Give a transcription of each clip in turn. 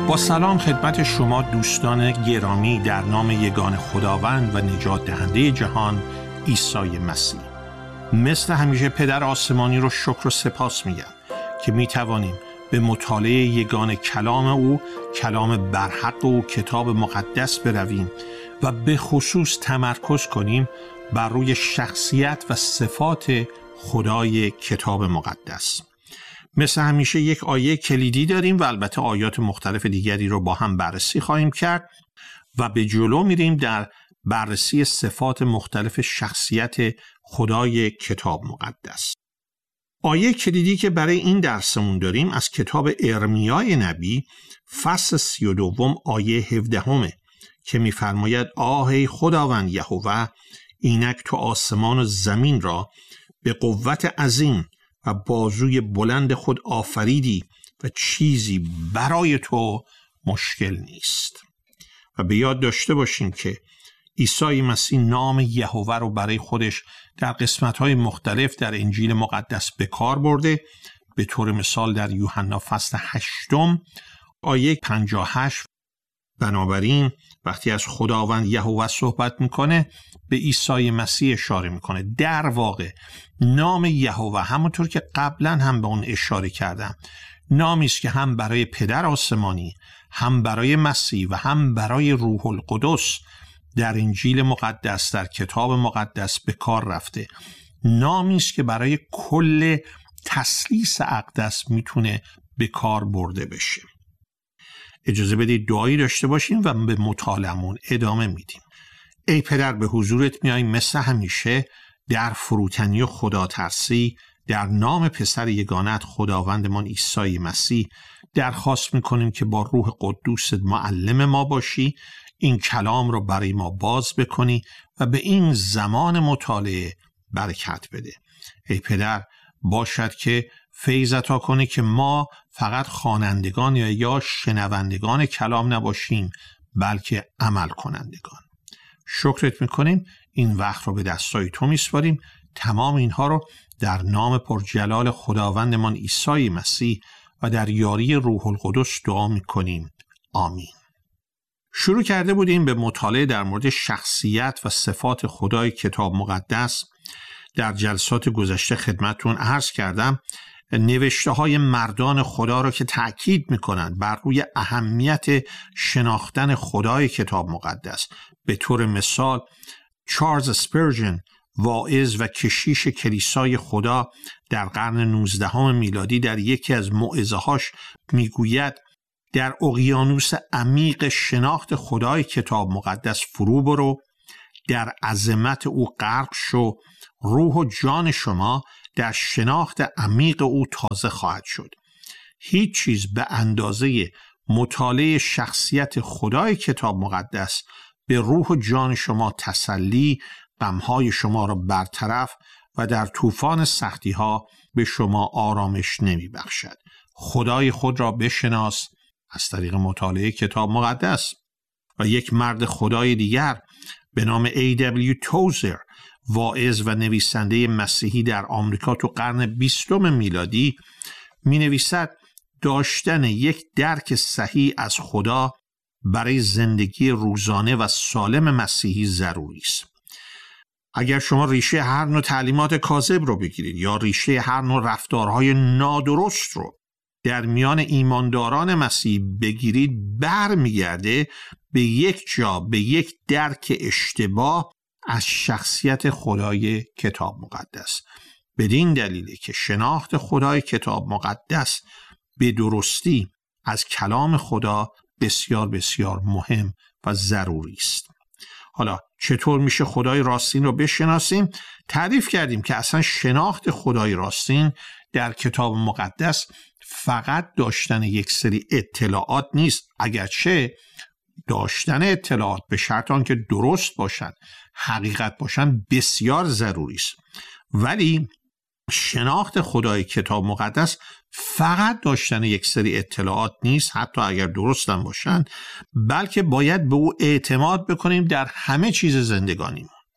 با سلام خدمت شما دوستان گرامی در نام یگان خداوند و نجات دهنده جهان عیسی مسیح. مثل همیشه پدر آسمانی رو شکر و سپاس میگم که میتوانیم به مطالعه یگان کلام او، کلام برحق او، کتاب مقدس برویم و به خصوص تمرکز کنیم بر روی شخصیت و صفات خدای کتاب مقدس. مثل همیشه یک آیه کلیدی داریم و البته آیات مختلف دیگری رو با هم بررسی خواهیم کرد و به جلو میریم در بررسی صفات مختلف شخصیت خدای کتاب مقدس. آیه کلیدی که برای این درسمون داریم از کتاب ارمیای نبی فصل 32 آیه 17 که می‌فرماید آه ای خداوند یهوه، اینک تو آسمان و زمین را به قوت عظیم و بازوی بلند خود آفریدی و چیزی برای تو مشکل نیست. و به یاد داشته باشیم که عیسی مسیح نام یهوه رو برای خودش در قسمت‌های مختلف در انجیل مقدس به کار برده. به طور مثال در یوحنا فصل 8 آیه 58 بنابراین وقتی از خداوند یهوه صحبت میکنه به عیسی مسیح اشاره میکنه. در واقع نام یهوه همونطور که قبلا هم به اون اشاره کردم نامی است که هم برای پدر آسمانی، هم برای مسیح و هم برای روح القدس در انجیل مقدس، در کتاب مقدس به کار رفته. نامی است که برای کل تثلیث اقدس میتونه به کار برده بشه. اجازه بدید دعایی داشته باشیم و به مطالعمون ادامه میدیم. ای پدر، به حضورت میاییم مثل همیشه در فروتنی و خدا ترسی در نام پسر یگانت خداوندمان عیسی مسیح درخواست میکنیم که با روح قدوست معلم ما باشی، این کلام رو برای ما باز بکنی و به این زمان مطالعه برکت بده. ای پدر، باشد که فیض عطا کنه که ما فقط خوانندگان یا شنوندگان کلام نباشیم بلکه عمل کنندگان. شکرت میکنیم، این وقت رو به دستای تو میسپاریم. تمام اینها رو در نام پرجلال خداوندمان عیسی مسیح و در یاری روح القدس دعا میکنیم. آمین. شروع کرده بودیم به مطالعه در مورد شخصیت و صفات خدای کتاب مقدس. در جلسات گذشته خدمتتون عرض کردم نوشته های مردان خدا رو که تأکید میکنند بر روی اهمیت شناختن خدای کتاب مقدس. به طور مثال چارلز اسپرژن، واعظ و کشیش کلیسای خدا در قرن 19 میلادی در یکی از موعظه‌هاش میگوید در اقیانوس عمیق شناخت خدای کتاب مقدس فرو برو، در عظمت او غرق شو، روح و جان شما در شناخت عمیق او تازه خواهد شد. هیچ چیز به اندازه مطالعه شخصیت خدای کتاب مقدس به روح و جان شما تسلی، غمهای شما را برطرف و در طوفان سختی ها به شما آرامش نمی بخشد. خدای خود را بشناس از طریق مطالعه کتاب مقدس. و یک مرد خدای دیگر به نام A.W. توزر، واعظ و نویسنده مسیحی در آمریکا تو قرن 20 میلادی می نویسد داشتن یک درک صحیح از خدا برای زندگی روزانه و سالم مسیحی ضروری است. اگر شما ریشه هر نوع تعلیمات کاذب رو بگیرید یا ریشه هر نوع رفتارهای نادرست رو در میان ایمانداران مسیحی بگیرید، برمیگرده به یک جا، به یک درک اشتباه از شخصیت خدای کتاب مقدس. بدین دلیله که شناخت خدای کتاب مقدس به درستی از کلام خدا بسیار بسیار مهم و ضروری است. حالا چطور میشه خدای راستین رو بشناسیم؟ تعریف کردیم که اصلا شناخت خدای راستین در کتاب مقدس فقط داشتن یک سری اطلاعات نیست، اگرچه داشتن اطلاعات به شرط آنکه درست باشن، حقیقت باشن، بسیار ضروری است. ولی شناخت خدای کتاب مقدس فقط داشتن یک سری اطلاعات نیست، حتی اگر درستن باشن، بلکه باید به او اعتماد بکنیم در همه چیز زندگانیم.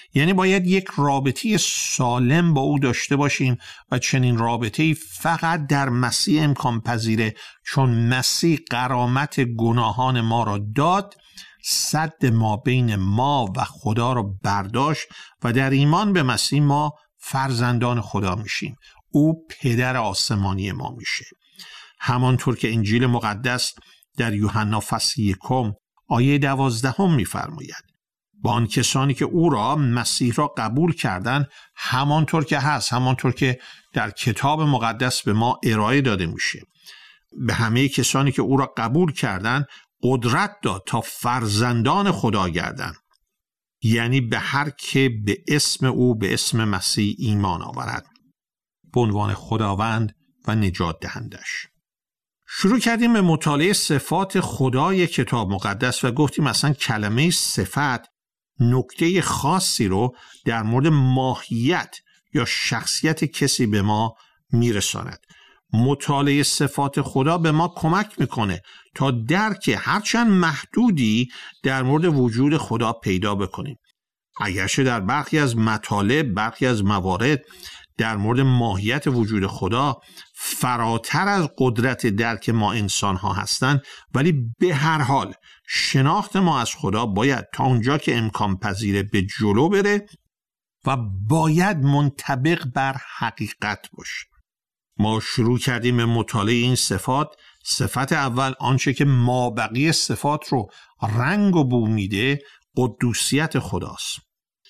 یعنی باید یک رابطه سالم با او داشته باشیم و چنین رابطه‌ای فقط در مسیح امکان پذیره، چون مسیح غرامت گناهان ما را داد، سد ما بین ما و خدا را برداشت و در ایمان به مسیح ما فرزندان خدا میشیم. او پدر آسمانی ما میشه. همانطور که انجیل مقدس در یوحنا فصل 1 آیه 12 میفرماید با آن کسانی که او را مسیح را قبول کردند، همانطور که هست، همانطور که در کتاب مقدس به ما ارائه داده میشه، به همه کسانی که او را قبول کردند قدرت داد تا فرزندان خدا گردند، یعنی به هر که به اسم او، به اسم مسیح ایمان آورد، به عنوان خداوند و نجات دهندش. شروع کردیم به مطالعه صفات خدای کتاب مقدس و گفتیم مثلا کلمه صفت نکته خاصی رو در مورد ماهیت یا شخصیت کسی به ما میرساند. مطالعه صفات خدا به ما کمک میکنه تا درک هرچند محدودی در مورد وجود خدا پیدا بکنیم. اگرچه در برخی از مطالب، برخی از موارد در مورد ماهیت وجود خدا فراتر از قدرت درک ما انسان ها هستند، ولی به هر حال شناخت ما از خدا باید تا اونجا که امکان پذیره به جلو بره و باید منطبق بر حقیقت باشه. ما شروع کردیم به مطالعه این صفات. صفت اول، آنچه که مابقی صفات رو رنگ و بو میده، قدوسیت خداست.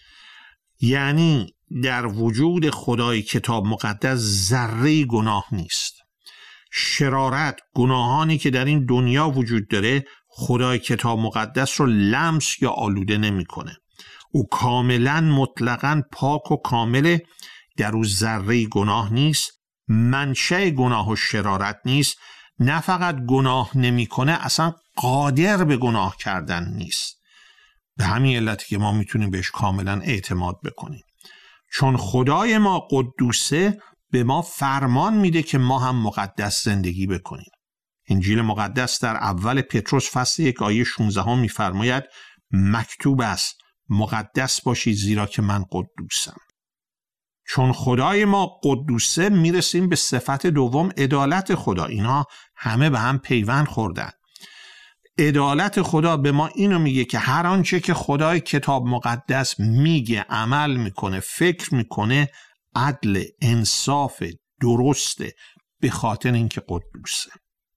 یعنی در وجود خدای کتاب مقدس ذره گناه نیست. شرارت، گناهانی که در این دنیا وجود داره، خدای کتاب مقدس رو لمس یا آلوده نمیکنه. او کاملا مطلقاً پاک و کامله، در او ذره گناه نیست، منشأ گناه و شرارت نیست. نه فقط گناه نمیکنه، اصلا قادر به گناه کردن نیست. به همین علتی که ما میتونیم بهش کاملا اعتماد بکنیم، چون خدای ما قدوسه، به ما فرمان میده که ما هم مقدس زندگی بکنیم. انجیل مقدس در اول پتروس فصل 1 آیه 16 میفرماید مکتوب است مقدس باشید زیرا که من قدوسم. چون خدای ما قدوسه، میرسیم به صفت دوم، عدالت خدا. اینا همه به هم پیوند خوردن. عدالت خدا به ما اینو میگه که هر آنچه که خدای کتاب مقدس میگه، عمل میکنه، فکر میکنه، عدل، انصاف، درسته، به خاطر اینکه قدوسه.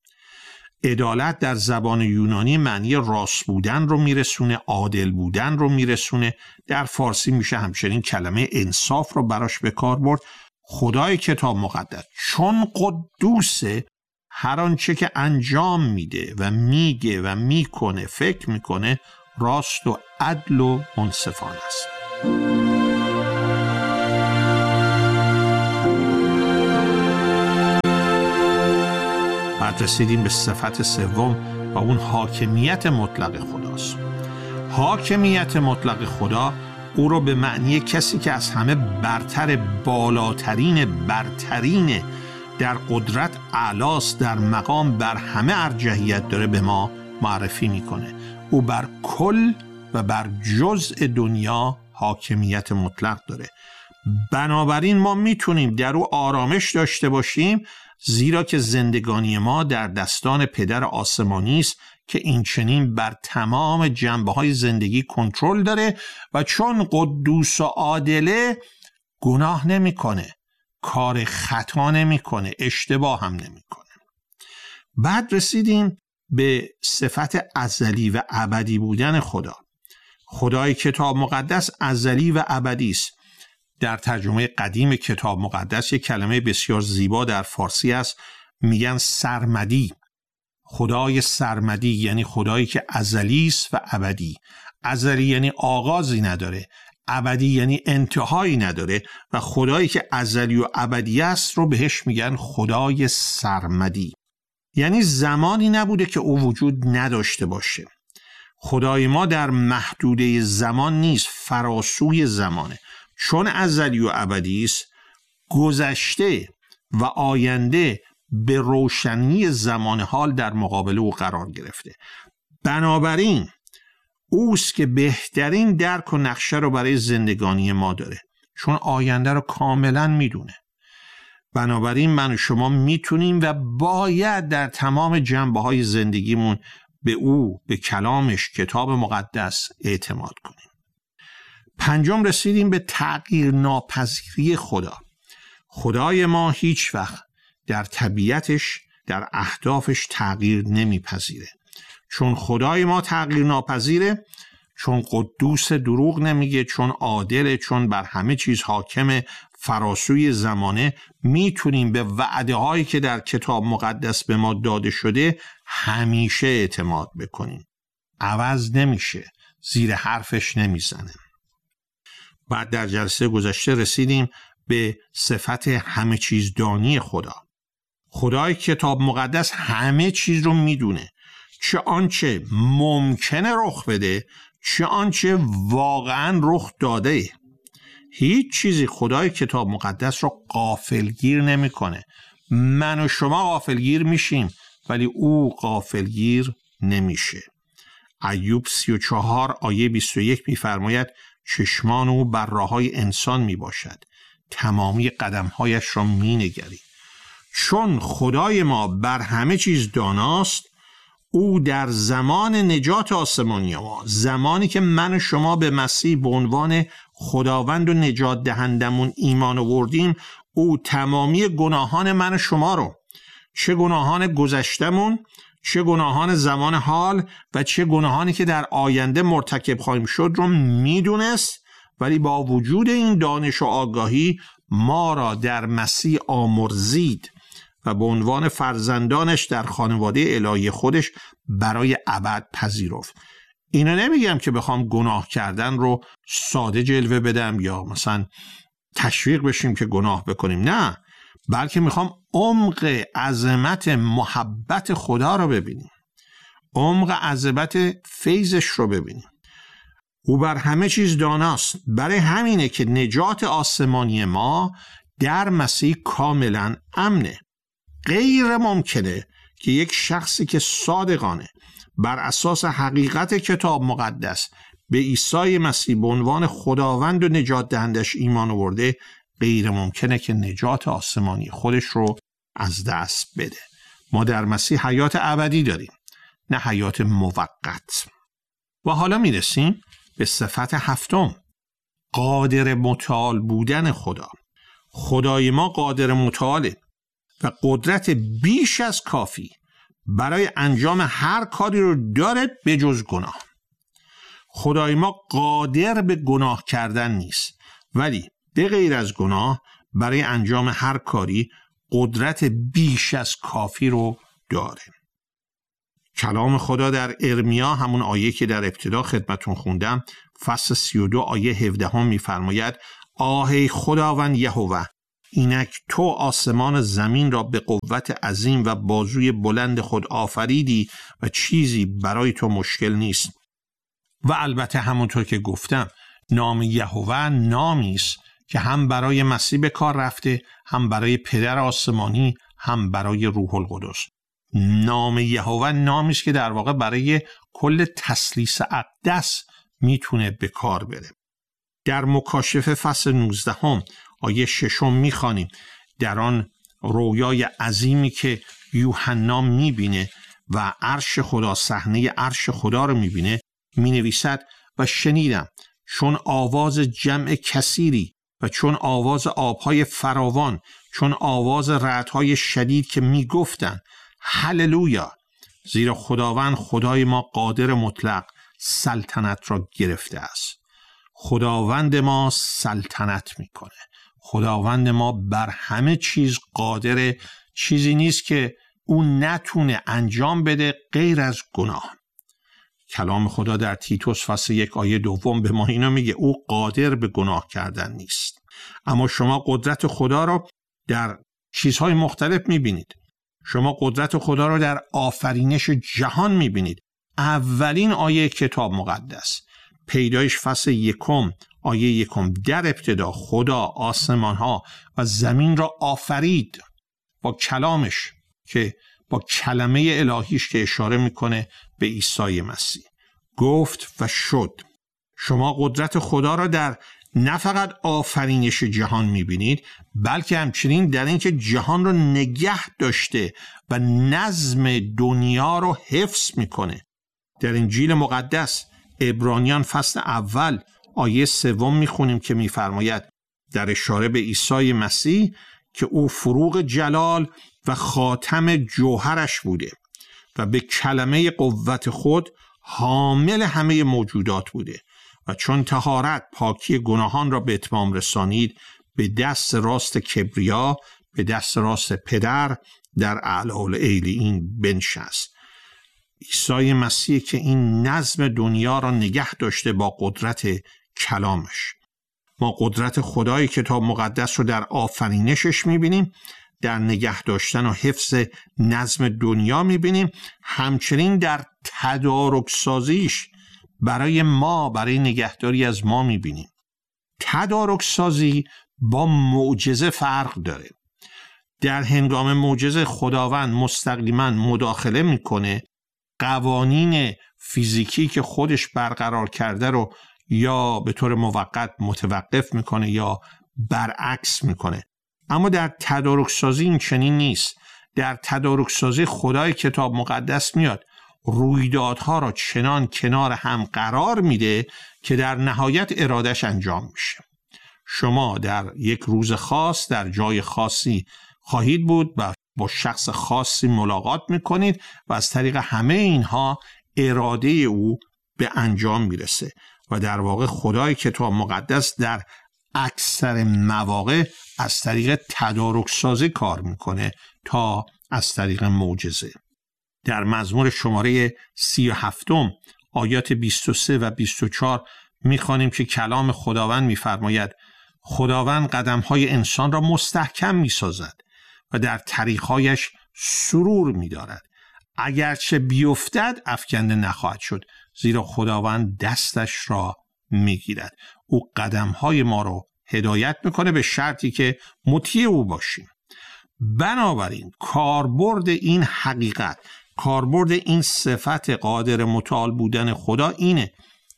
عدالت در زبان یونانی معنی راست بودن رو میرسونه، عادل بودن رو میرسونه. در فارسی میشه همچنین کلمه انصاف رو براش به کار برد. خدای کتاب مقدس چون قدوسه، هر آنچه که انجام میده و میگه و میکنه، فکر میکنه، راست و عدل و منصفانه است. بعد رسیدیم به صفت سوم و اون حاکمیت مطلق خداست. حاکمیت مطلق خدا او رو به معنی کسی که از همه برتر، برترین، در قدرت اعلاست، در مقام بر همه ارجحیت داره، به ما معرفی میکنه. او بر کل و بر جزء دنیا حاکمیت مطلق داره. بنابراین ما میتونیم در او آرامش داشته باشیم، زیرا که زندگانی ما در دستان پدر آسمانی است که این چنین بر تمام جنبه‌های زندگی کنترل داره و چون قدوس و عادله، گناه نمیکنه، کار خطا نمیکنه، اشتباه هم نمیکنه. بعد رسیدیم به صفت ازلی و ابدی بودن خدا. خدای کتاب مقدس ازلی و ابدی است. در ترجمه قدیم کتاب مقدس یک کلمه بسیار زیبا در فارسی است، میگن سرمدی. خدای سرمدی یعنی خدایی که ازلی است و ابدی. ازلی یعنی آغازی نداره، ابدی یعنی انتهایی نداره، و خدایی که ازلی و ابدی است رو بهش میگن خدای سرمدی. یعنی زمانی نبوده که او وجود نداشته باشه. خدای ما در محدوده زمان نیست، فراسوی زمانه. چون ازلی و ابدی است، گذشته و آینده به روشنی زمان حال در مقابل او قرار گرفته. بنابراین اوست که بهترین درک و نقشه رو برای زندگانی ما داره، چون آینده رو کاملا میدونه. بنابراین من و شما میتونیم و باید در تمام جنبه‌های زندگیمون به او، به کلامش، کتاب مقدس اعتماد کنیم. پنجم رسیدیم به تغییر ناپذیری خدا. خدای ما هیچ وقت در طبیعتش، در اهدافش تغییر نمیپذیره. چون خدای ما تغییر ناپذیره، چون قدوس، دروغ نمیگه، چون عادله، چون بر همه چیز حاکم، فراسوی زمانه، میتونیم به وعده هایی که در کتاب مقدس به ما داده شده همیشه اعتماد بکنیم. عوض نمیشه، زیر حرفش نمیزنه. بعد در جلسه گذشته رسیدیم به صفت همه چیز دانی خدا. خدای کتاب مقدس همه چیز رو میدونه، چه آنچه ممکنه رخ بده، چه آنچه واقعا رخ داده. هیچ چیزی خدای کتاب مقدس رو غافلگیر نمیکنه. من و شما غافلگیر میشیم ولی او غافلگیر نمیشه. ایوب 34 آیه 21 میفرماید چشمان او بر راههای انسان میباشد، تمامی قدمهایش را مینگری. چون خدای ما بر همه چیز داناست، او در زمان نجات آسمانی ما، زمانی که من و شما به مسیح به عنوان خداوند و نجات دهندمون ایمان آوردیم، او تمامی گناهان من و شما رو، چه گناهان گذشتمون، چه گناهان زمان حال و چه گناهانی که در آینده مرتکب خواهیم شد رو میدونست، ولی با وجود این دانش و آگاهی ما را در مسیح آمرزید و به عنوان فرزندانش در خانواده الهی خودش برای ابد پذیرفت. اینو نمیگم که بخوام گناه کردن رو ساده جلوه بدم یا مثلا تشویق بشیم که گناه بکنیم، نه، بلکه میخوام عمق عظمت محبت خدا رو ببینیم، عمق عظمت فیضش رو ببینیم. او بر همه چیز داناست، برای همینه که نجات آسمانی ما در مسیح کاملا امنه. غیر ممکنه که یک شخصی که صادقانه بر اساس حقیقت کتاب مقدس به عیسی مسیح به عنوان خداوند و نجات دهندش ایمان آورده، غیر ممکنه که نجات آسمانی خودش رو از دست بده. ما در مسیح حیات ابدی داریم، نه حیات موقت. و حالا میرسیم به صفت هفتم، قادر متعال بودن خدا. خدای ما قادر متعاله و قدرت بیش از کافی برای انجام هر کاری رو داره به جز گناه. خدای ما قادر به گناه کردن نیست، ولی به غیر از گناه برای انجام هر کاری قدرت بیش از کافی رو داره. کلام خدا در ارمیا، همون آیه که در ابتدا خدمتون خوندم، فصل 32 آیه 17 میفرماید آه خداوند یهوه، اینک تو آسمان زمین را به قوت عظیم و بازوی بلند خود آفریدی و چیزی برای تو مشکل نیست. و البته همونطور که گفتم، نام یهوه نامی است که هم برای مسیح به کار رفته، هم برای پدر آسمانی، هم برای روح القدس. نام یهوه نامی است که در واقع برای کل تثلیث اقدس میتونه به کار بره. در مکاشفه فصل 19 آیه 6 میخوانیم، در آن رویای عظیمی که یوحنا میبینه و عرش خدا، صحنه عرش خدا رو میبینه، مینویسد و شنیدم چون آواز جمع کثیری و چون آواز آبهای فراوان، چون آواز رعدهای شدید که میگفتن هللویا، زیرا خداوند خدای ما قادر مطلق سلطنت را گرفته است. خداوند ما سلطنت میکنه، خداوند ما بر همه چیز قادره، چیزی نیست که اون نتونه انجام بده غیر از گناه. کلام خدا در تیتوس فصل 1 آیه 2 به ما اینو میگه، او قادر به گناه کردن نیست. اما شما قدرت خدا رو در چیزهای مختلف میبینید. شما قدرت خدا رو در آفرینش جهان میبینید. اولین آیه کتاب مقدس، پیدایش فصل 1 آیه 1، در ابتدا خدا آسمان ها و زمین را آفرید با کلامش، که با کلمه الهیش که اشاره میکنه به عیسی مسیح. گفت و شد. شما قدرت خدا را در نه فقط آفرینش جهان می‌بینید، بلکه همچنین در اینکه جهان را نگه داشته و نظم دنیا را حفظ می‌کنه. در انجیل مقدس عبرانیان فصل اول آیه 3 می‌خونیم که می‌فرماید در اشاره به عیسی مسیح که او فروغ جلال و خاتم جوهرش بوده و به کلمه قوت خود حامل همه موجودات بوده و چون طهارت پاکی گناهان را به اتمام رسانید، به دست راست کبریا، به دست راست پدر در اعلی العلیین بنشست. عیسی مسیح که این نظم دنیا را نگه داشته با قدرت کلامش. ما قدرت خدای کتاب مقدس رو در آفرینشش میبینیم، در نگه داشتن و حفظ نظم دنیا میبینیم، همچنین در تدارک سازیش برای ما، برای نگهداری از ما میبینیم. تدارک سازی با معجزه فرق داره. در هنگام معجزه خداوند مستقیما مداخله میکنه، قوانین فیزیکی که خودش برقرار کرده رو یا به طور موقت متوقف میکنه یا برعکس میکنه. اما در تدارک سازی این چنین نیست. در تدارک سازی خدای کتاب مقدس میاد رویدادها را چنان کنار هم قرار میده که در نهایت ارادش انجام میشه. شما در یک روز خاص در جای خاصی خواهید بود و با شخص خاصی ملاقات میکنید و از طریق همه اینها اراده او به انجام میرسه و در واقع خدای کتاب مقدس در اکثر مواقع از طریق تدارک سازی کار میکنه تا از طریق معجزه. در مزمور شماره 37 آیات 23 و 24 میخوانیم که کلام خداوند میفرماید خداوند قدمهای انسان را مستحکم میسازد و در طریقهایش سرور میدارد. اگرچه بیفتد افکنده نخواهد شد، زیرا خداوند دستش را میگیرد. او قدمهای ما رو هدایت میکنه به شرطی که مطیع او باشیم. بنابراین کاربرد این حقیقت، کاربرد این صفت قادر متعال بودن خدا اینه: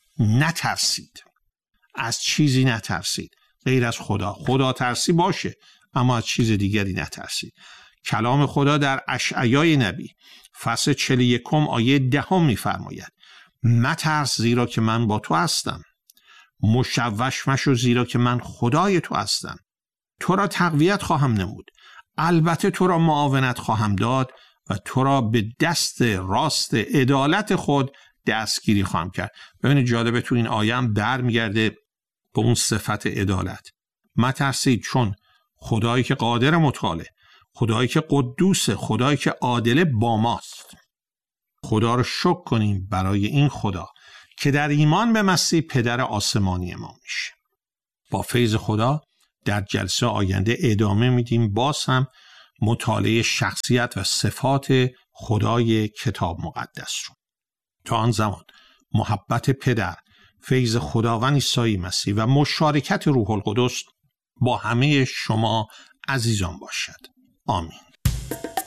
نترسید، از چیزی نترسید غیر از خدا. خدا ترسی باشه اما از چیز دیگری نترسید. کلام خدا در اشعیای نبی فصل 41 آیه 10 میفرماید مترس زیرا که من با تو هستم، مشوش مشو زیرا که من خدای تو هستم. تو را تقویت خواهم نمود، البته تو را معاونت خواهم داد و تو را به دست راست عدالت خود دستگیری خواهم کرد. ببینید جالبه تو این آیه هم برمیگرده به اون صفت عدالت. مترسید چون خدایی که قادر متعاله، خدایی که قدوسه، خدایی که عادله با ماست. خدا رو شکر کنیم برای این خدا که در ایمان به مسیح پدر آسمانی ما میشه. با فیض خدا در جلسه آینده ادامه میدیم باز هم مطالعه شخصیت و صفات خدای کتاب مقدس رو. تا آن زمان محبت پدر، فیض خداوند عیسی مسیح و مشارکت روح القدس با همه شما عزیزان باشد. آمین.